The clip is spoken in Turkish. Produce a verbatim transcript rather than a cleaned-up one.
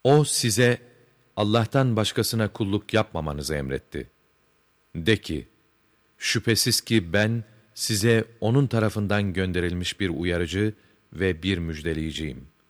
O size Allah'tan başkasına kulluk yapmamanızı emretti. De ki, şüphesiz ki ben size onun tarafından gönderilmiş bir uyarıcı ve bir müjdeleyiciyim.